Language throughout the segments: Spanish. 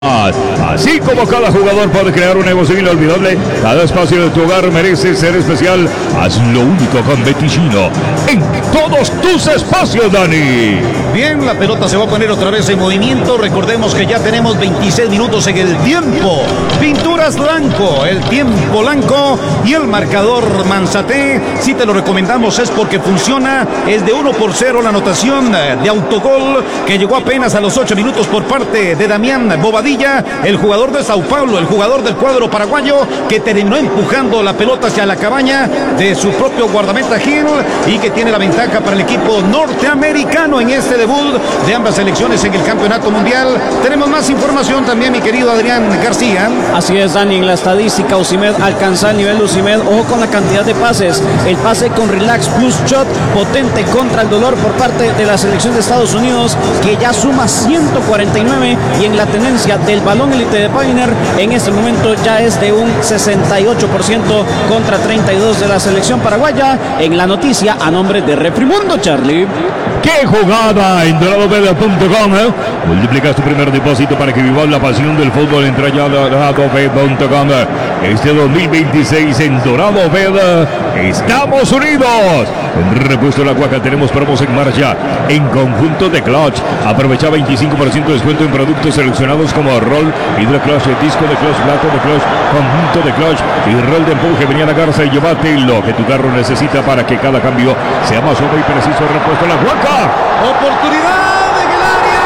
Así como cada jugador puede crear un negocio inolvidable, cada espacio de tu hogar merece ser especial. Haz lo único con Beticino en todos tus espacios, Dani. Bien, la pelota se va a poner otra vez en movimiento. Recordemos que ya tenemos 26 minutos en el tiempo. Pinturas Blanco, el tiempo blanco y el marcador Manzaté. Si te lo recomendamos es porque funciona. Es de 1-0 la anotación de autogol que llegó apenas a los 8 minutos por parte de Damián Bobadilla, el jugador de Sao Paulo, el jugador del cuadro paraguayo, que terminó empujando la pelota hacia la cabaña de su propio guardameta Gil y que tiene la ventaja para el equipo norteamericano en este debut de ambas selecciones en el campeonato mundial. Tenemos más información también, mi querido Adrián García. Así es, Dani, en la estadística Osimhen alcanza el nivel de Osimhen. Ojo con la cantidad de pases, el pase con relax plus shot potente contra el dolor por parte de la selección de Estados Unidos, que ya suma 149, y en la tenencia del balón élite de Pioneer en este momento ya es de un 68% contra 32 de la selección paraguaya. En la noticia a nombre de Refrimundo, Charlie. ¡Qué jugada! En doradobet.com, multiplicas tu primer depósito para que vivas la pasión del fútbol. Entra ya a doradobet.com. Este 2026 en Dorado Bet estamos unidos. En Repuesto La Guaca tenemos promos en marcha en conjunto de Clutch. Aprovecha 25% de descuento en productos seleccionados como Roll, Hydro Clutch, disco de Clutch, plato de Clutch, conjunto de Clutch y Roll de empuje. Venía a Garza y llévate lo que tu carro necesita para que cada cambio sea más suave y preciso. Repuesto La Guaca. Oportunidad en el área.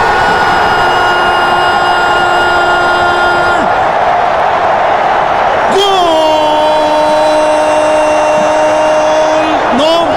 ¡Gol! No,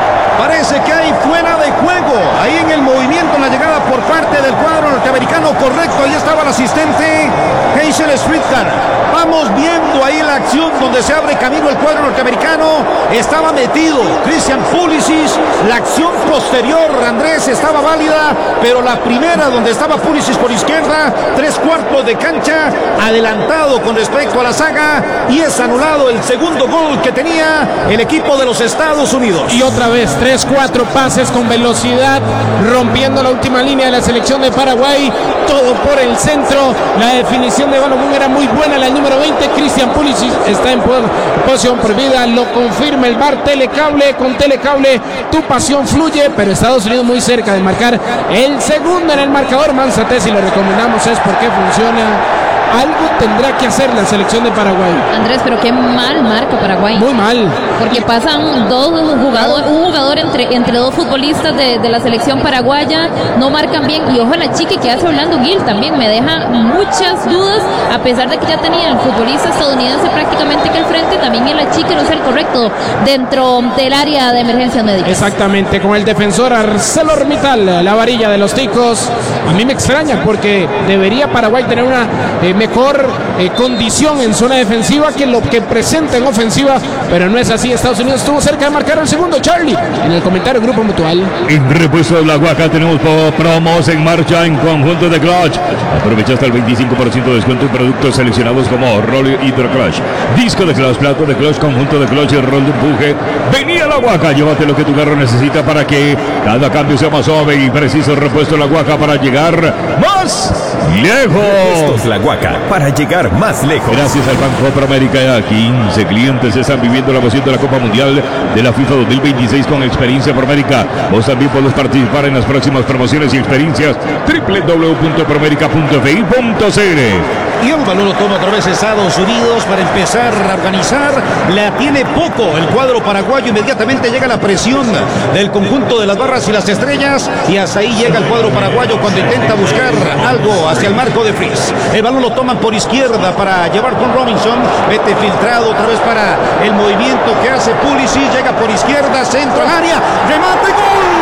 parece que hay fuera de juego. Ahí en el movimiento, en la llegada por parte del cuadro norteamericano. Correcto, ahí estaba el asistente Hazel Streetcar. Vamos viendo ahí la acción donde se abre camino el cuadro norteamericano. Estaba metido Christian Pulisic. La acción posterior, Andrés, estaba válida, pero la primera donde estaba Pulisic por izquierda, 3/4 de cancha, adelantado con respecto a la saga, y es anulado el segundo gol que tenía el equipo de los Estados Unidos. Y otra vez 3-4 pases con velocidad, rompiendo la última línea de la selección de Paraguay, todo por el centro. La definición de Balogun era muy buena, la número 20, Christian Pulisic, está en posición prohibida, lo confirma el VAR. Telecable, con Telecable tu pasión fluye, pero Estados Unidos muy cerca de marcar el segundo en el marcador. Manzaté, si lo recomendamos es porque funciona. Algo tendrá que hacer la selección de Paraguay. Andrés, pero qué mal marca Paraguay. Muy mal. Porque pasan un jugador entre dos futbolistas de la selección paraguaya, no marcan bien. Y ojo a la chica que hace Orlando Gil también, me deja muchas dudas, a pesar de que ya tenía el futbolista estadounidense prácticamente que al frente, también el chica no es el correcto dentro del área de emergencias médicas. Exactamente, con el defensor ArcelorMittal, la varilla de los ticos. A mí me extraña porque debería Paraguay tener una mejor condición en zona defensiva que lo que presenta en ofensiva, pero no es así. Estados Unidos estuvo cerca de marcar el segundo. Charlie, en el comentario Grupo Mutual. En Repuesto de La Guaca tenemos promos en marcha en conjunto de Clutch. Aprovecha hasta el 25% de descuento en productos seleccionados como Roll Hydro Clutch, disco de Clutch, plato de Clutch, conjunto de Clutch y Roll de empuje. Vení a La Guaca, llévate lo que tu carro necesita para que cada cambio sea más suave y preciso. Repuesto La Guaca para llegar más lejos. Repuestos La Guaca, para llegar más lejos. Gracias al Banco Promérica, 15 clientes están viviendo la emoción de la Copa Mundial de la FIFA 2026 con experiencia Promérica. Vos también podés participar en las próximas promociones y experiencias. www.promerica.fi.cr. Y el balón lo toma otra vez Estados Unidos para empezar a organizar. La tiene poco el cuadro paraguayo. Inmediatamente llega la presión del conjunto de las barras y las estrellas. Y hasta ahí llega el cuadro paraguayo cuando intenta buscar algo hacia el marco de Fries. El balón lo toman por izquierda para llevar con Robinson. Vete filtrado otra vez para el movimiento que hace Pulisic. Llega por izquierda, centro al área. Remate, gol.